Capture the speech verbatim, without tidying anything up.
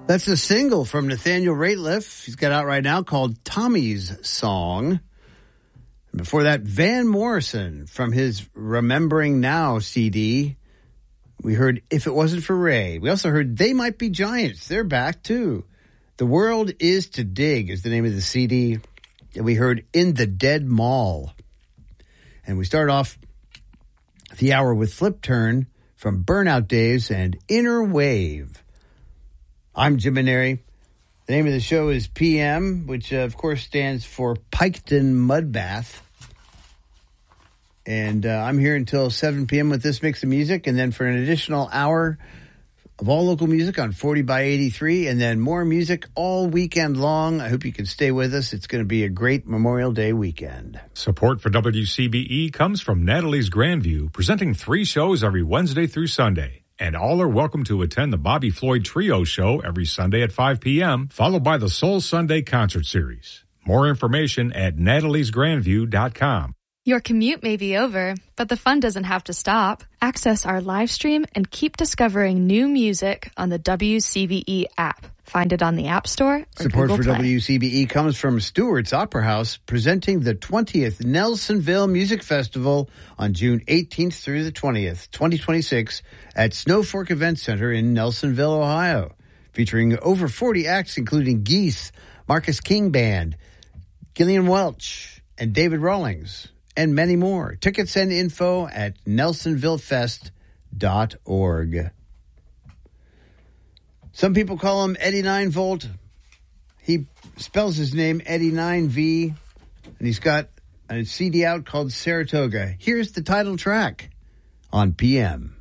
That's a single from Nathaniel Rateliff. He's got out right now called Tommy's Song. And before that, Van Morrison from his Remembering Now C D. We heard If It Wasn't for Ray. We also heard They Might Be Giants. They're back, too. The World Is to Dig is the name of the C D. And we heard In the Dead Mall. And we start off the hour with Flip Turn from Burnout Days and Inner Wave. I'm Jim Maneri. The name of the show is P M, which, uh, of course, stands for Piketon Mud Bath. And uh, I'm here until seven p.m. with this mix of music, and then for an additional hour of all local music on forty by eighty-three, and then more music all weekend long. I hope you can stay with us. It's going to be a great Memorial Day weekend. Support for W C B E comes from Natalie's Grandview, presenting three shows every Wednesday through Sunday. And all are welcome to attend the Bobby Floyd Trio show every Sunday at five p.m., followed by the Soul Sunday concert series. More information at natalies grandview dot com. Your commute may be over, but the fun doesn't have to stop. Access our live stream and keep discovering new music on the W C B E app. Find it on the App Store or Support Google for Play. W C B E comes from Stewart's Opera House, presenting the twentieth Nelsonville Music Festival on June eighteenth through the twentieth, twenty twenty-six, at Snow Fork Event Center in Nelsonville, Ohio. Featuring over forty acts, including Geese, Marcus King Band, Gillian Welch, and David Rawlings, and many more. Tickets and info at nelsonville fest dot org. Some people call him Eddie nine volt. He spells his name Eddie nine V, and he's got a C D out called Saratoga. Here's the title track on P M.